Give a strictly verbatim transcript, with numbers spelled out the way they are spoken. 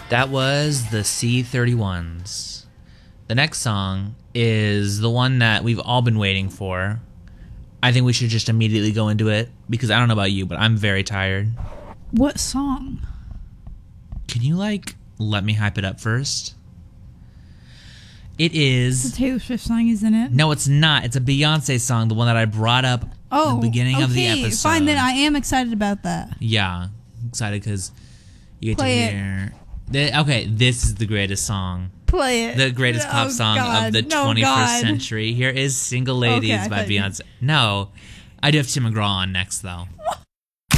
That was the C thirty-ones. The next song is the one that we've all been waiting for. I think we should just immediately go into it because I don't know about you, but I'm very tired. What song? Can you, like, let me hype it up first? It is... It's a Taylor Swift song, isn't it? No, it's not. It's a Beyonce song, the one that I brought up oh, at the beginning okay. of the episode. Fine, then I am excited about that. Yeah, excited because you get Play to hear... The, okay, this is the greatest song. Play it. The greatest pop oh, song God. of the no, twenty-first God. century. Here is Single Ladies okay, by Beyonce. You... No, I do have Tim McGraw on next, though.